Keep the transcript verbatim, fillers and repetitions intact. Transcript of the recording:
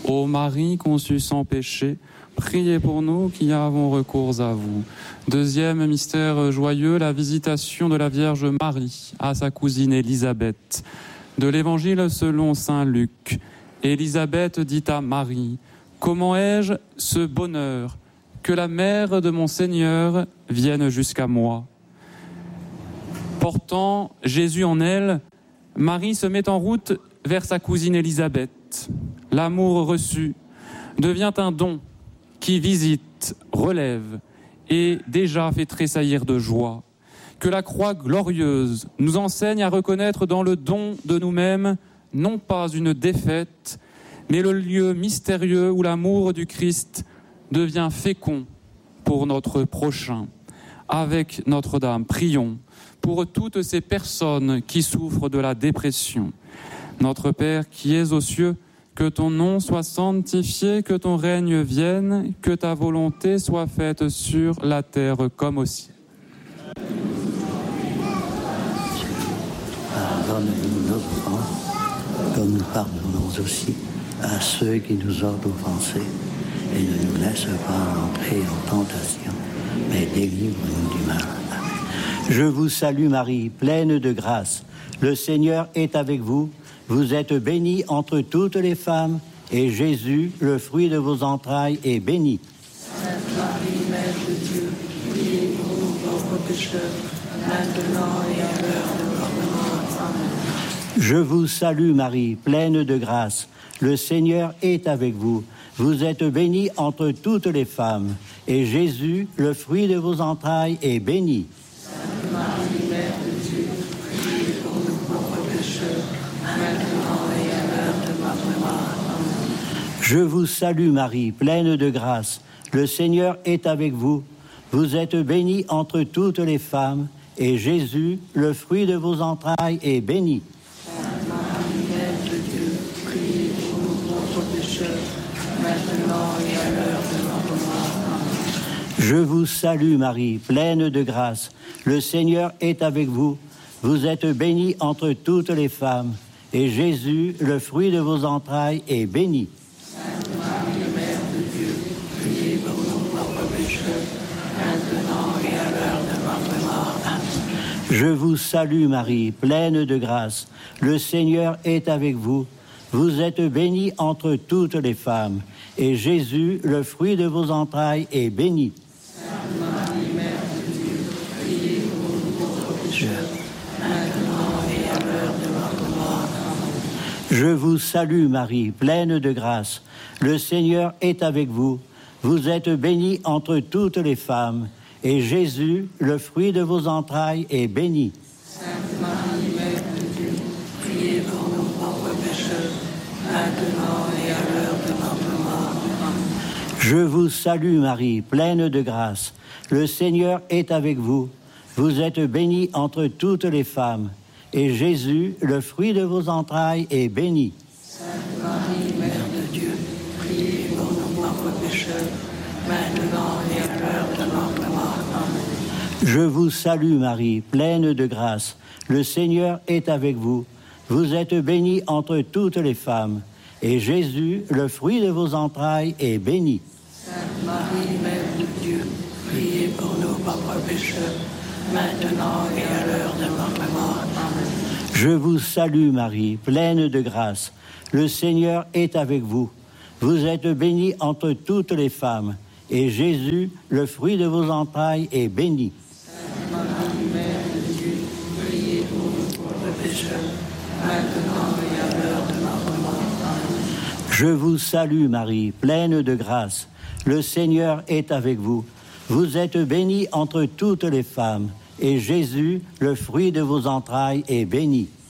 Ô Marie conçue sans péché, priez pour nous qui avons recours à vous. Deuxième mystère joyeux, la visitation de la Vierge Marie à sa cousine Élisabeth. De l'Évangile selon saint Luc. Élisabeth dit à Marie, « Comment ai-je ce bonheur que la mère de mon Seigneur vienne jusqu'à moi ?» Portant Jésus en elle, Marie se met en route vers sa cousine Élisabeth. L'amour reçu devient un don qui visite, relève et déjà fait tressaillir de joie. Que la croix glorieuse nous enseigne à reconnaître dans le don de nous-mêmes non pas une défaite, mais le lieu mystérieux où l'amour du Christ devient fécond pour notre prochain. Avec Notre-Dame, prions pour toutes ces personnes qui souffrent de la dépression. Notre Père qui es aux cieux, que ton nom soit sanctifié, que ton règne vienne, que ta volonté soit faite sur la terre comme au ciel. Pardonne-nous nos offenses, comme nous pardonnons aussi à ceux qui nous ont offensés. Et ne nous laisse pas entrer en tentation, mais délivre-nous du mal. Amen. Je vous salue Marie, pleine de grâce. Le Seigneur est avec vous. Vous êtes bénie entre toutes les femmes, et Jésus, le fruit de vos entrailles, est béni. Sainte Marie, Mère de Dieu, priez pour nous pauvres pécheurs, maintenant et à l'heure de notre mort. Amen. Je vous salue Marie, pleine de grâce. Le Seigneur est avec vous. Vous êtes bénie entre toutes les femmes, et Jésus, le fruit de vos entrailles, est béni. Sainte Marie, Mère de Dieu, priez pour nous pauvres pécheurs, maintenant et à l'heure de notre mort. Amen. Je vous salue Marie, pleine de grâce. Le Seigneur est avec vous. Vous êtes bénie entre toutes les femmes, et Jésus, le fruit de vos entrailles, est béni. Sainte Marie, Mère de Dieu, priez pour nous pauvres pécheurs, maintenant et à l'heure de notre mort. Amen. Je vous salue Marie, pleine de grâce. Le Seigneur est avec vous. Vous êtes bénie entre toutes les femmes, et Jésus, le fruit de vos entrailles, est béni. Sainte Marie, Mère de Dieu, priez pour nous pauvres pécheurs, maintenant et à l'heure de notre mort. Amen. Je vous salue Marie, pleine de grâce. Le Seigneur est avec vous. Vous êtes bénie entre toutes les femmes, et Jésus, le fruit de vos entrailles, est béni. Sainte Marie, Mère de Dieu, priez pour nous pauvres pécheurs, maintenant et à l'heure de notre mort. Amen. Je vous salue Marie, pleine de grâce. Le Seigneur est avec vous. Vous êtes bénie entre toutes les femmes, et Jésus, le fruit de vos entrailles, est béni. Sainte Marie, Mère de Dieu, priez pour nous pauvres pécheurs, maintenant et à l'heure de notre mort. Amen. Je vous salue Marie, pleine de grâce. Le Seigneur est avec vous. Vous êtes bénie entre toutes les femmes, et Jésus, le fruit de vos entrailles, est béni. Sainte Marie, Mère de Dieu, priez pour nous pauvres pécheurs, maintenant et à l'heure de notre mort. Amen. Je vous salue Marie, pleine de grâce. Le Seigneur est avec vous. Vous êtes bénie entre toutes les femmes, et Jésus, le fruit de vos entrailles, est béni. Sainte Marie, Mère de Dieu, priez pour nous pauvres pécheurs, maintenant et à l'heure de notre mort. Amen. Je vous salue Marie, pleine de grâce. Le Seigneur est avec vous. Vous êtes bénie entre toutes les femmes, et Jésus, le fruit de vos entrailles, est béni. Sainte Marie, Mère de Dieu, priez pour nous pauvres pécheurs, maintenant et à l'heure de notre mort. Amen. Je vous salue Marie, pleine de grâce. Le Seigneur est avec vous. Vous êtes bénie entre toutes les femmes, et Jésus, le fruit de vos entrailles, est béni.